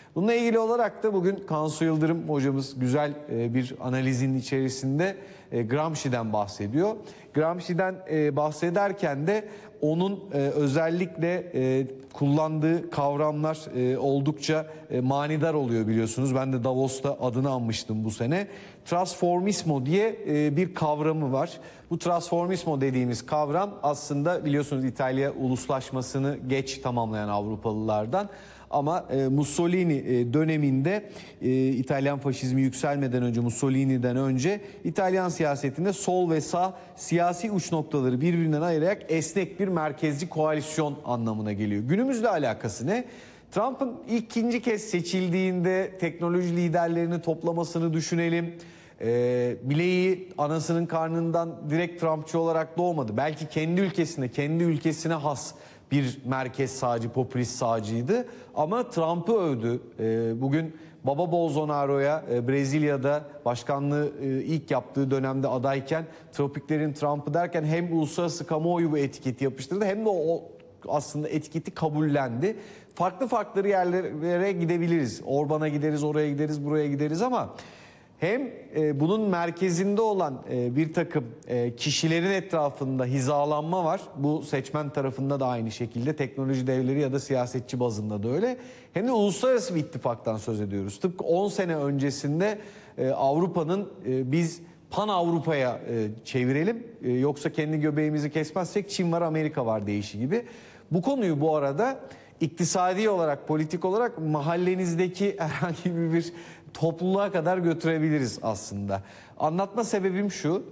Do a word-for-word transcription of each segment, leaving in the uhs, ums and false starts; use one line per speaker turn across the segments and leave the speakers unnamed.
Bununla ilgili olarak da bugün Kansu Yıldırım hocamız güzel bir analizin içerisinde Gramsci'den bahsediyor. Gramsci'den bahsederken de onun özellikle kullandığı kavramlar oldukça manidar oluyor biliyorsunuz. Ben de Davos'ta adını anmıştım bu sene. Trasformismo diye bir kavramı var. Bu trasformismo dediğimiz kavram aslında biliyorsunuz İtalya uluslaşmasını geç tamamlayan Avrupalılardan. Ama e, Mussolini e, döneminde e, İtalyan faşizmi yükselmeden önce, Mussolini'den önce İtalyan siyasetinde sol ve sağ siyasi uç noktaları birbirinden ayırarak esnek bir merkezci koalisyon anlamına geliyor. Günümüzle alakası ne? Trump'ın ikinci kez seçildiğinde teknoloji liderlerini toplamasını düşünelim. E, bileği anasının karnından direkt Trumpçı olarak doğmadı. Belki kendi ülkesine, kendi ülkesine has bir merkez sağcı, popülist sağcıydı. Ama Trump'ı övdü. Bugün baba Bolsonaro'ya Brezilya'da başkanlığı ilk yaptığı dönemde adayken tropiklerin Trump'ı derken hem uluslararası kamuoyu bu etiketi yapıştırdı hem de o aslında etiketi kabullendi. Farklı farklı yerlere gidebiliriz. Orban'a gideriz, oraya gideriz, buraya gideriz ama hem e, bunun merkezinde olan e, bir takım e, kişilerin etrafında hizalanma var. Bu seçmen tarafında da aynı şekilde teknoloji devleri ya da siyasetçi bazında da öyle. Hem de uluslararası bir ittifaktan söz ediyoruz. Tıpkı on sene öncesinde e, Avrupa'nın e, biz Pan Avrupa'ya e, çevirelim. E, yoksa kendi göbeğimizi kesmezsek Çin var, Amerika var deyişi gibi. Bu konuyu bu arada iktisadi olarak, politik olarak mahallenizdeki herhangi bir topluluğa kadar götürebiliriz aslında. Anlatma sebebim şu,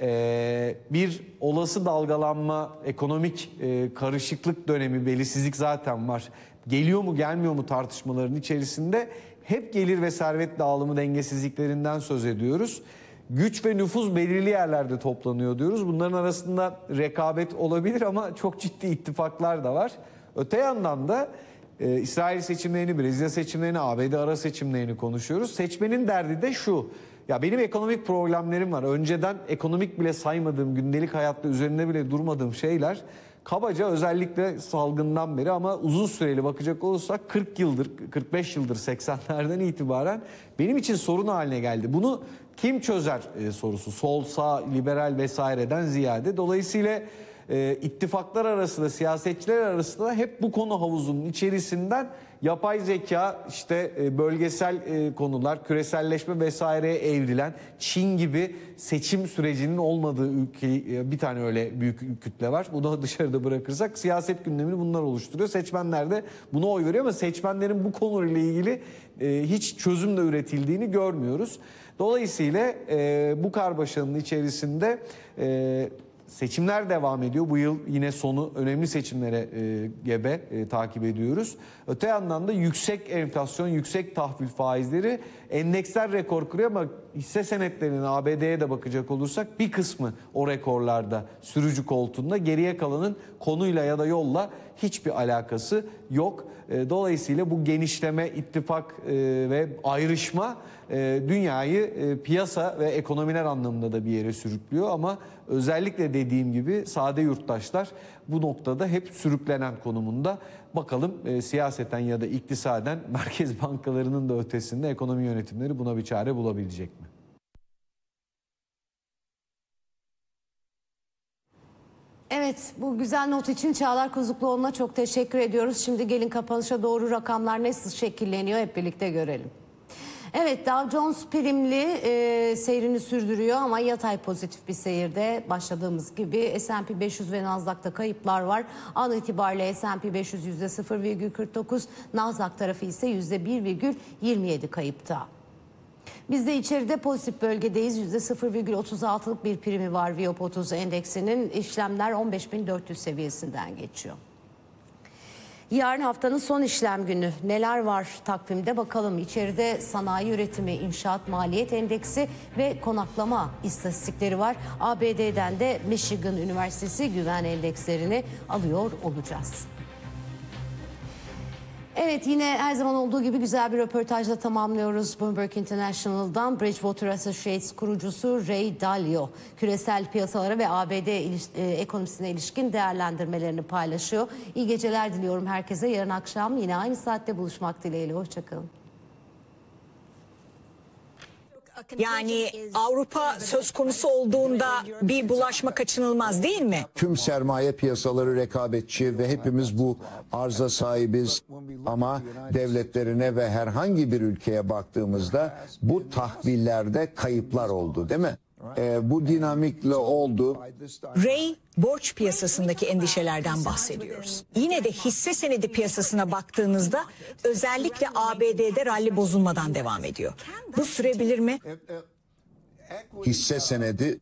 bir olası dalgalanma, ekonomik karışıklık dönemi, belirsizlik zaten var. Geliyor mu gelmiyor mu tartışmaların içerisinde hep gelir ve servet dağılımı dengesizliklerinden söz ediyoruz. Güç ve nüfuz belirli yerlerde toplanıyor diyoruz. Bunların arasında rekabet olabilir ama çok ciddi ittifaklar da var. Öte yandan da Ee, İsrail seçimlerini, Brezilya seçimlerini, A B D ara seçimlerini konuşuyoruz. Seçmenin derdi de şu. Ya benim ekonomik problemlerim var. Önceden ekonomik bile saymadığım, gündelik hayatta üzerinde bile durmadığım şeyler kabaca özellikle salgından beri ama uzun süreli bakacak olursak kırk yıldır, kırk beş yıldır seksenlerden itibaren benim için sorun haline geldi. Bunu kim çözer e, sorusu. Sol, sağ, liberal vesaireden ziyade. Dolayısıyla E, ittifaklar arasında, siyasetçiler arasında hep bu konu havuzunun içerisinden yapay zeka, işte e, bölgesel e, konular, küreselleşme vesaireye evrilen Çin gibi seçim sürecinin olmadığı ülke, e, bir tane öyle büyük kütle var. Bunu dışarıda bırakırsak siyaset gündemini bunlar oluşturuyor. Seçmenler de buna oy veriyor ama seçmenlerin bu konuyla ilgili e, hiç çözüm de üretildiğini görmüyoruz. Dolayısıyla e, bu karmaşanın içerisinde e, seçimler devam ediyor. Bu yıl yine sonu önemli seçimlere e, gebe e, takip ediyoruz. Öte yandan da yüksek enflasyon, yüksek tahvil faizleri, endeksler rekor kırıyor ama hisse senetlerinin A B D'ye de bakacak olursak bir kısmı o rekorlarda sürücü koltuğunda, geriye kalanın konuyla ya da yolla hiçbir alakası yok. E, dolayısıyla bu genişleme, ittifak e, ve ayrışma e, dünyayı e, piyasa ve ekonomiler anlamında da bir yere sürüklüyor ama özellikle dediğim gibi sade yurttaşlar bu noktada hep sürüklenen konumunda. Bakalım e, siyaseten ya da iktisaden merkez bankalarının da ötesinde ekonomi yönetimleri buna bir çare bulabilecek mi?
Evet, bu güzel not için Çağlar Kozukluoğlu'na çok teşekkür ediyoruz. Şimdi gelin kapanışa doğru rakamlar nasıl şekilleniyor hep birlikte görelim. Evet, Dow Jones primli e, seyrini sürdürüyor ama yatay pozitif bir seyirde başladığımız gibi. S and P beş yüz ve Nasdaq'ta kayıplar var. An itibariyle S and P beş yüz yüzde sıfır virgül kırk dokuz, Nasdaq tarafı ise yüzde bir virgül yirmi yedi kayıpta. Biz de içeride pozitif bölgedeyiz. yüzde sıfır virgül otuz altılık bir primi var Viyop otuz endeksinin. İşlemler on beş bin dört yüz seviyesinden geçiyor. Yarın haftanın son işlem günü. Neler var takvimde bakalım. İçeride sanayi üretimi, inşaat maliyet endeksi ve konaklama istatistikleri var. A B D'den de Michigan Üniversitesi güven endekslerini alıyor olacağız. Evet, yine her zaman olduğu gibi güzel bir röportajla tamamlıyoruz. Bloomberg International'dan Bridgewater Associates kurucusu Ray Dalio küresel piyasalara ve A B D iliş e, ekonomisine ilişkin değerlendirmelerini paylaşıyor. İyi geceler diliyorum herkese. Yarın akşam yine aynı saatte buluşmak dileğiyle. Hoşçakalın.
Yani Avrupa söz konusu olduğunda bir bulaşma kaçınılmaz değil mi?
Tüm sermaye piyasaları rekabetçi ve hepimiz bu arza sahibiz ama devletlerine ve herhangi bir ülkeye baktığımızda bu tahvillerde kayıplar oldu, değil mi? Ee, bu dinamikle oldu.
Ray, borç piyasasındaki endişelerden bahsediyoruz. Yine de hisse senedi piyasasına baktığınızda özellikle A B D'de ralli bozulmadan devam ediyor. Bu sürebilir mi?
Hisse senedi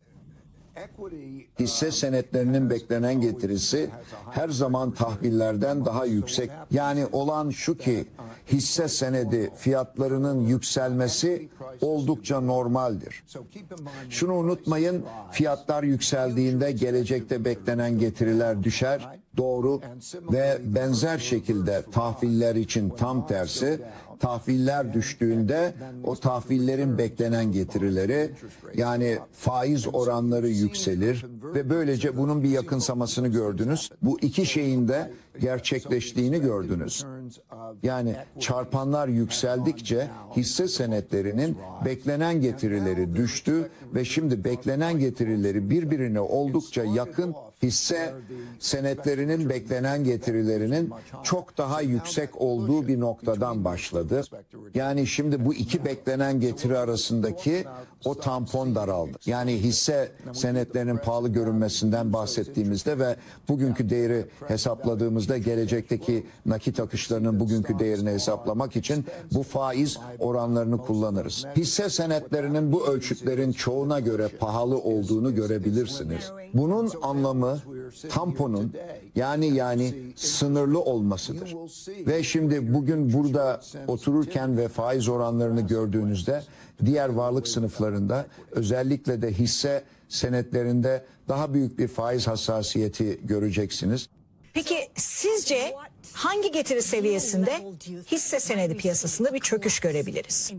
hisse senetlerinin beklenen getirisi her zaman tahvillerden daha yüksek. Yani olan şu ki hisse senedi fiyatlarının yükselmesi oldukça normaldir. Şunu unutmayın, fiyatlar yükseldiğinde gelecekte beklenen getiriler düşer. Doğru ve benzer şekilde tahviller için tam tersi. Tahviller düştüğünde o tahvillerin beklenen getirileri yani faiz oranları yükselir ve böylece bunun bir yakınsamasını gördünüz. Bu iki şeyin de gerçekleştiğini gördünüz. Yani çarpanlar yükseldikçe hisse senetlerinin beklenen getirileri düştü ve şimdi beklenen getirileri birbirine oldukça yakın, hisse senetlerinin beklenen getirilerinin çok daha yüksek olduğu bir noktadan başladı. Yani şimdi bu iki beklenen getiri arasındaki o tampon daraldı. Yani hisse senetlerinin pahalı görünmesinden bahsettiğimizde ve bugünkü değeri hesapladığımızda gelecekteki nakit akışlarının bugünkü değerini hesaplamak için bu faiz oranlarını kullanırız. Hisse senetlerinin bu ölçütlerin çoğuna göre pahalı olduğunu görebilirsiniz. Bunun anlamı tamponun yani yani sınırlı olmasıdır. Ve şimdi bugün burada otururken ve faiz oranlarını gördüğünüzde diğer varlık sınıflarında özellikle de hisse senetlerinde daha büyük bir faiz hassasiyeti göreceksiniz.
Peki sizce hangi getiri seviyesinde hisse senedi piyasasında bir çöküş görebiliriz?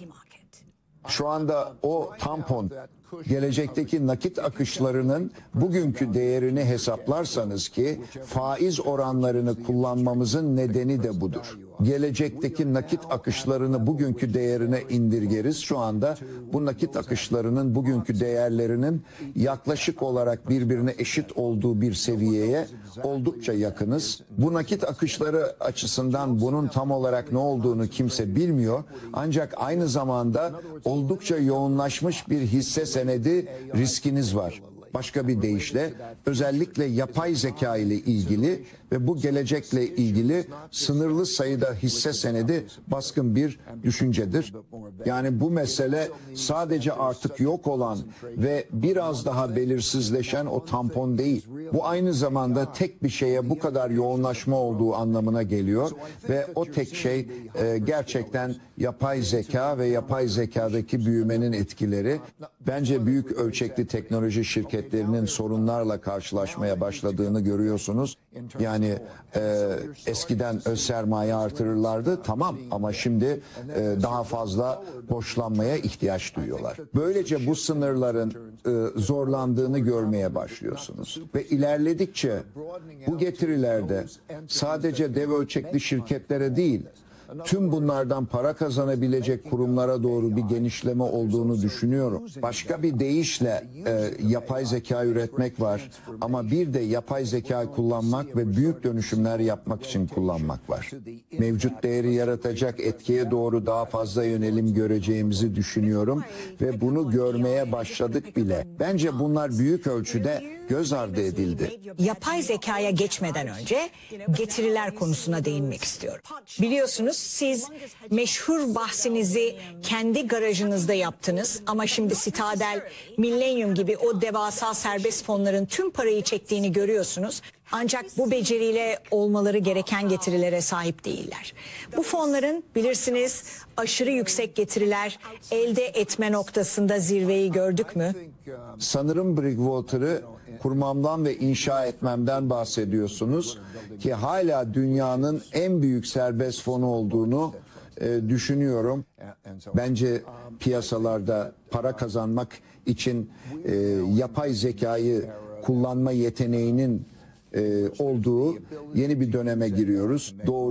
Şu anda o tampon gelecekteki nakit akışlarının bugünkü değerini hesaplarsanız ki faiz oranlarını kullanmamızın nedeni de budur. Gelecekteki nakit akışlarını bugünkü değerine indirgeriz. Şu anda bu nakit akışlarının bugünkü değerlerinin yaklaşık olarak birbirine eşit olduğu bir seviyeye oldukça yakınız. Bu nakit akışları açısından bunun tam olarak ne olduğunu kimse bilmiyor. Ancak aynı zamanda oldukça yoğunlaşmış bir hisse senedi riskiniz var. Başka bir deyişle özellikle yapay zeka ile ilgili ve bu gelecekle ilgili sınırlı sayıda hisse senedi baskın bir düşüncedir. Yani bu mesele sadece artık yok olan ve biraz daha belirsizleşen o tampon değil. Bu aynı zamanda tek bir şeye bu kadar yoğunlaşma olduğu anlamına geliyor ve o tek şey e, gerçekten yapay zeka ve yapay zekadaki büyümenin etkileri. Bence büyük ölçekli teknoloji şirketlerinin sorunlarla karşılaşmaya başladığını görüyorsunuz. Yani e, eskiden öz sermaye artırırlardı, tamam, ama şimdi e, daha fazla borçlanmaya ihtiyaç duyuyorlar. Böylece bu sınırların e, zorlandığını görmeye başlıyorsunuz. Ve ilerledikçe bu getirilerde sadece dev ölçekli şirketlere değil, tüm bunlardan para kazanabilecek kurumlara doğru bir genişleme olduğunu düşünüyorum. Başka bir deyişle e, yapay zeka üretmek var ama bir de yapay zeka kullanmak ve büyük dönüşümler yapmak için kullanmak var. Mevcut değeri yaratacak etkiye doğru daha fazla yönelim göreceğimizi düşünüyorum ve bunu görmeye başladık bile. Bence bunlar büyük ölçüde göz ardı edildi.
Yapay zekaya geçmeden önce getiriler konusuna değinmek istiyorum. Biliyorsunuz siz meşhur bahsinizi kendi garajınızda yaptınız ama şimdi Citadel, Millennium gibi o devasa serbest fonların tüm parayı çektiğini görüyorsunuz. Ancak bu beceriyle olmaları gereken getirilere sahip değiller. Bu fonların bilirsiniz aşırı yüksek getiriler elde etme noktasında zirveyi gördük mü?
Sanırım Bridgewater'ı kurmamdan ve inşa etmemden bahsediyorsunuz ki hala dünyanın en büyük serbest fonu olduğunu e, düşünüyorum. Bence piyasalarda para kazanmak için e, yapay zekayı kullanma yeteneğinin e, olduğu yeni bir döneme giriyoruz. Doğru,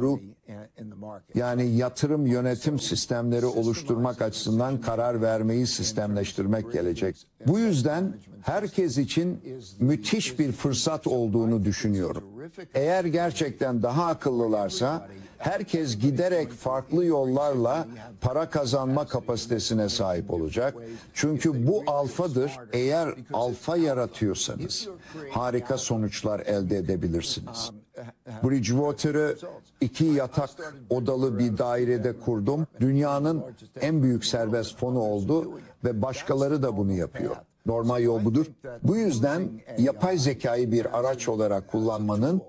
Yani yatırım yönetim sistemleri oluşturmak açısından karar vermeyi sistemleştirmek gelecek. Bu yüzden herkes için müthiş bir fırsat olduğunu düşünüyorum. Eğer gerçekten daha akıllılarsa herkes giderek farklı yollarla para kazanma kapasitesine sahip olacak. Çünkü bu alfadır. Eğer alfa yaratıyorsanız harika sonuçlar elde edebilirsiniz. Bridgewater'ı iki yatak odalı bir dairede kurdum. Dünyanın en büyük serbest fonu oldu ve başkaları da bunu yapıyor. Normal yol budur. Bu yüzden yapay zekayı bir araç olarak kullanmanın,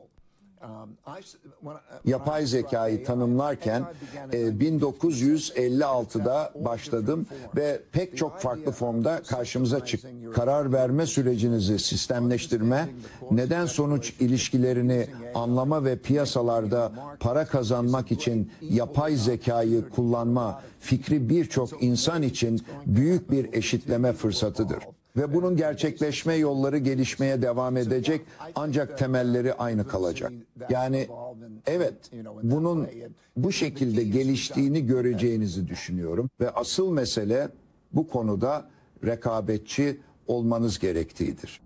yapay zekayı tanımlarken e, bin dokuz yüz elli altıda başladım ve pek çok farklı formda karşımıza çıktı. Karar verme sürecinizi sistemleştirme, neden sonuç ilişkilerini anlama ve piyasalarda para kazanmak için yapay zekayı kullanma fikri birçok insan için büyük bir eşitleme fırsatıdır. Ve bunun gerçekleşme yolları gelişmeye devam edecek, ancak temelleri aynı kalacak. Yani evet, bunun bu şekilde geliştiğini göreceğinizi düşünüyorum ve asıl mesele bu konuda rekabetçi olmanız gerektiğidir.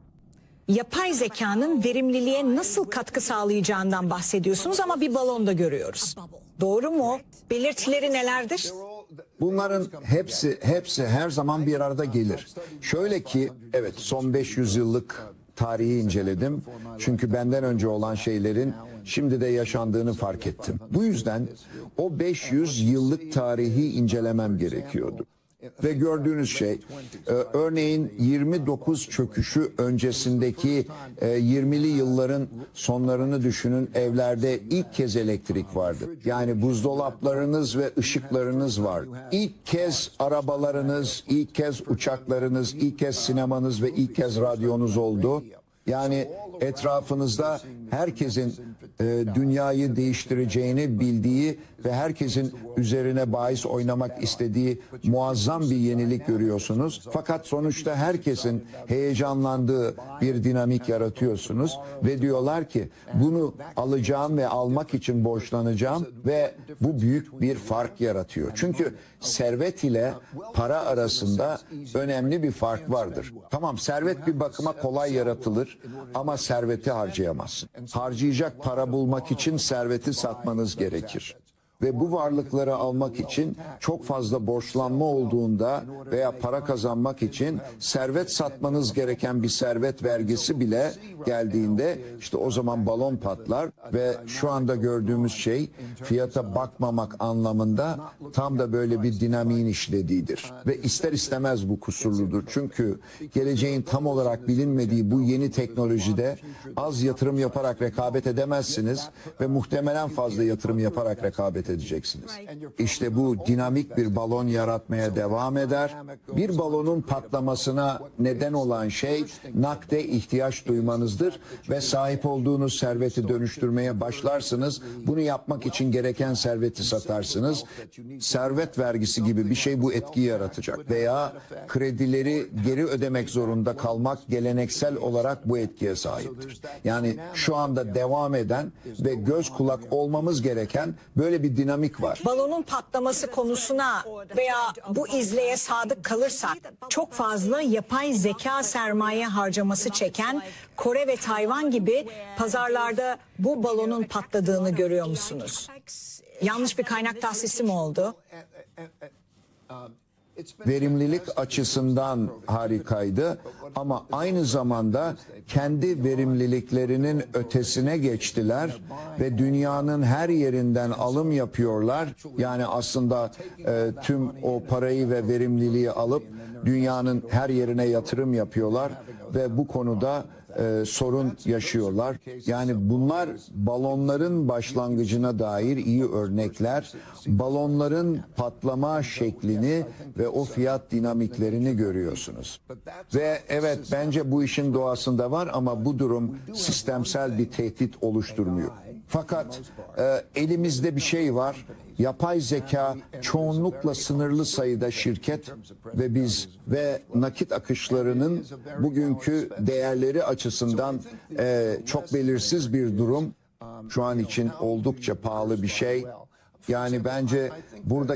Yapay zekanın verimliliğe nasıl katkı sağlayacağından bahsediyorsunuz ama bir balon da görüyoruz. Doğru mu? Belirtileri nelerdir?
Bunların hepsi hepsi her zaman bir arada gelir. Şöyle ki evet, son beş yüz yıllık tarihi inceledim. Çünkü benden önce olan şeylerin şimdi de yaşandığını fark ettim. Bu yüzden o beş yüz yıllık tarihi incelemem gerekiyordu. Ve gördüğünüz şey, e, örneğin yirmi dokuz çöküşü öncesindeki e, yirmili yılların sonlarını düşünün, evlerde ilk kez elektrik vardı. Yani buzdolaplarınız ve ışıklarınız var. İlk kez arabalarınız, ilk kez uçaklarınız, ilk kez sinemanız ve ilk kez radyonuz oldu. Yani etrafınızda herkesin e, dünyayı değiştireceğini bildiği ve herkesin üzerine bahis oynamak istediği muazzam bir yenilik görüyorsunuz. Fakat sonuçta herkesin heyecanlandığı bir dinamik yaratıyorsunuz ve diyorlar ki bunu alacağım ve almak için borçlanacağım ve bu büyük bir fark yaratıyor. Çünkü servet ile para arasında önemli bir fark vardır. Tamam, servet bir bakıma kolay yaratılır ama serveti harcayamazsın. Harcayacak para bulmak için serveti satmanız gerekir. Ve bu varlıkları almak için çok fazla borçlanma olduğunda veya para kazanmak için servet satmanız gereken bir servet vergisi bile geldiğinde işte o zaman balon patlar ve şu anda gördüğümüz şey fiyata bakmamak anlamında tam da böyle bir dinamiğin işlediğidir. Ve ister istemez bu kusurludur. Çünkü geleceğin tam olarak bilinmediği bu yeni teknolojide az yatırım yaparak rekabet edemezsiniz ve muhtemelen fazla yatırım yaparak rekabet edeceksiniz. İşte bu dinamik bir balon yaratmaya devam eder. Bir balonun patlamasına neden olan şey nakde ihtiyaç duymanızdır ve sahip olduğunuz serveti dönüştürmeye başlarsınız. Bunu yapmak için gereken serveti satarsınız. Servet vergisi gibi bir şey bu etkiyi yaratacak veya kredileri geri ödemek zorunda kalmak geleneksel olarak bu etkiye sahiptir. Yani şu anda devam eden ve göz kulak olmamız gereken böyle bir dinamik var.
Balonun patlaması konusuna veya bu izleye sadık kalırsak çok fazla yapay zeka sermaye harcaması çeken Kore ve Tayvan gibi pazarlarda bu balonun patladığını görüyor musunuz? Yanlış bir kaynak tahsisi mi oldu?
Verimlilik açısından harikaydı ama aynı zamanda kendi verimliliklerinin ötesine geçtiler ve dünyanın her yerinden alım yapıyorlar. Yani aslında e, tüm o parayı ve verimliliği alıp dünyanın her yerine yatırım yapıyorlar ve bu konuda e, sorun yaşıyorlar. Yani bunlar balonların başlangıcına dair iyi örnekler. Balonların patlama şeklini ve o fiyat dinamiklerini görüyorsunuz. Ve evet, bence bu işin doğasında var ama bu durum sistemsel bir tehdit oluşturmuyor. Fakat e, elimizde bir şey var. Yapay zeka çoğunlukla sınırlı sayıda şirket ve biz ve nakit akışlarının bugünkü değerleri açısından e, çok belirsiz bir durum. şu an için oldukça pahalı bir şey. Yani bence burada